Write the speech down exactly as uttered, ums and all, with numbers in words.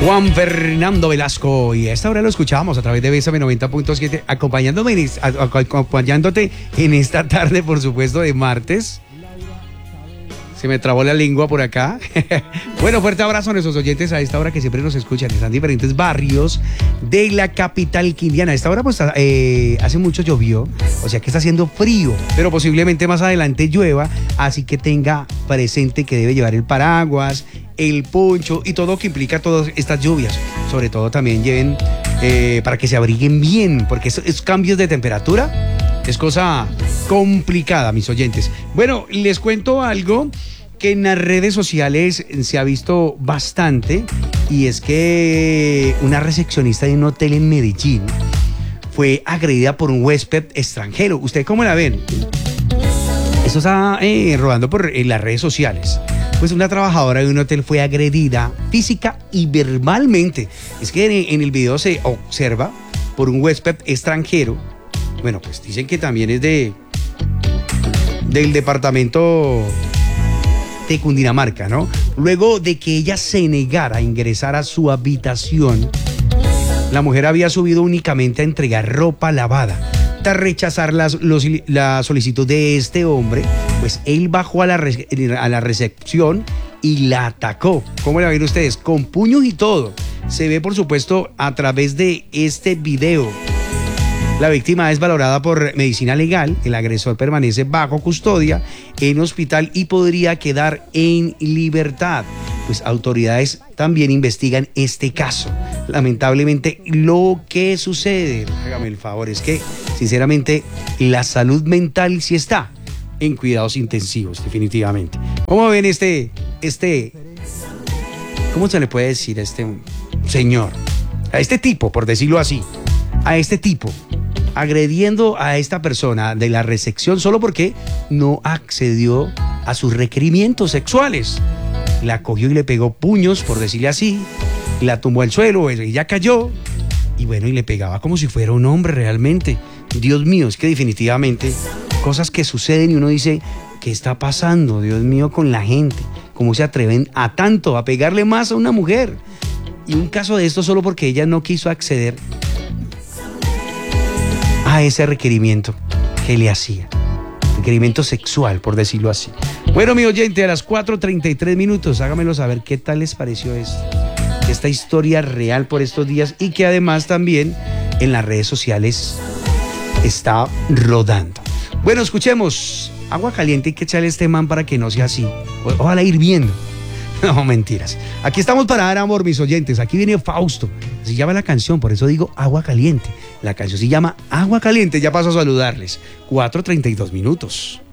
Juan Fernando Velasco, y a esta hora lo escuchábamos a través de Bésame noventa punto siete, acompañándome en, acompañándote en esta tarde, por supuesto, de martes. Se me trabó la lengua por acá. Bueno, fuerte abrazo a nuestros oyentes a esta hora que siempre nos escuchan. Están en diferentes barrios de la capital quindiana. A esta hora pues eh, hace mucho llovió, o sea que está haciendo frío, pero posiblemente más adelante llueva, así que tenga presente que debe llevar el paraguas, el poncho y todo lo que implica todas estas lluvias. Sobre todo también lleven eh, para que se abriguen bien, porque esos, esos cambios de temperatura es cosa complicada, mis oyentes. Bueno, les cuento algo que en las redes sociales se ha visto bastante, y es que una recepcionista de un hotel en Medellín fue agredida por un huésped extranjero. ¿Usted cómo la ven? Eso está eh, rodando por en las redes sociales. Pues una trabajadora de un hotel fue agredida física y verbalmente. Es que en, en el video se observa por un huésped extranjero. Bueno, pues dicen que también es de del departamento de Cundinamarca, ¿no? Luego de que ella se negara a ingresar a su habitación, la mujer había subido únicamente a entregar ropa lavada. Tras rechazar las, los, la solicitud de este hombre, pues él bajó a la, a la recepción y la atacó. ¿Cómo la ven ustedes? Con puños y todo. Se ve, por supuesto, a través de este video. La víctima es valorada por medicina legal. El agresor permanece bajo custodia en hospital y podría quedar en libertad. Pues autoridades también investigan este caso. Lamentablemente, lo que sucede, hágame el favor, es que, sinceramente, la salud mental sí está en cuidados intensivos, definitivamente. ¿Cómo ven este, este, cómo se le puede decir a este señor, a este tipo, por decirlo así, a este tipo, agrediendo a esta persona de la recepción solo porque no accedió a sus requerimientos sexuales? La cogió y le pegó puños, por decirle así, la tumbó al suelo, ella cayó, y bueno, y le pegaba como si fuera un hombre realmente. Dios mío, es que definitivamente cosas que suceden y uno dice, ¿qué está pasando, Dios mío, con la gente? ¿Cómo se atreven a tanto, a pegarle más a una mujer? Y un caso de esto solo porque ella no quiso acceder a ese requerimiento que le hacía. Requerimiento sexual, por decirlo así. Bueno, mi oyente, a las cuatro treinta y tres minutos, hágamelo saber qué tal les pareció esto. Esta historia real por estos días, y que además también en las redes sociales está rodando. Bueno, escuchemos. Agua caliente, hay que echarle a este man para que no sea así. O, ojalá hirviendo. No, mentiras. Aquí estamos para dar amor, mis oyentes. Aquí viene Fausto. Así llama la canción, por eso digo Agua Caliente. La canción se llama Agua Caliente. Ya paso a saludarles. cuatro treinta y dos minutos.